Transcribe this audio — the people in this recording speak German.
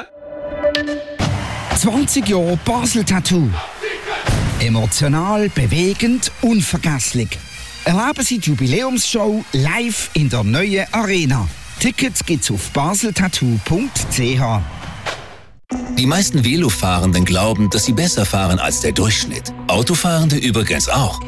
20 Jahre Basel Tattoo. Emotional, bewegend, unvergesslich. Erleben Sie die Jubiläumsshow live in der neuen Arena. Tickets gibt's auf baseltattoo.ch. Die meisten Velofahrenden glauben, dass sie besser fahren als der Durchschnitt. Autofahrende übrigens auch.